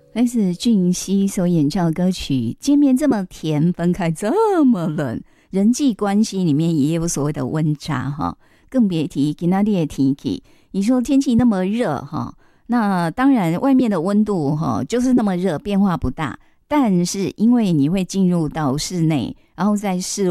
来自俊熙所演唱的歌曲，见面这么甜，分开这么冷，人际关系里面也有所谓的温差哈，更别提今天的天气。你说天气那么热哈，那当然外面的温度哈就是那么热，变化不大，但是因为你会进入到室内，然后在室